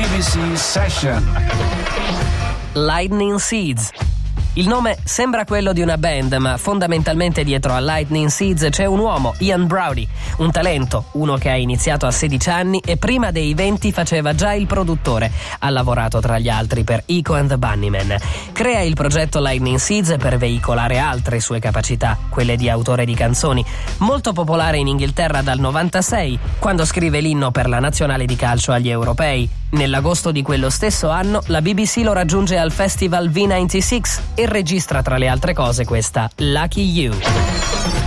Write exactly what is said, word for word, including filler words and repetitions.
B C Session. Lightning Seeds. Il nome sembra quello di una band, ma fondamentalmente dietro a Lightning Seeds c'è un uomo, Ian Browdy, un talento, uno che ha iniziato a sedici anni e prima dei venti faceva già il produttore. Ha lavorato tra gli altri per Echo and the Bunnymen. Crea il progetto Lightning Seeds per veicolare altre sue capacità, quelle di autore di canzoni, molto popolare in Inghilterra dal novantasei, quando scrive l'inno per la nazionale di calcio agli europei. Nell'agosto di quello stesso anno la B B C lo raggiunge al festival V novantasei e registra tra le altre cose questa Lucky You.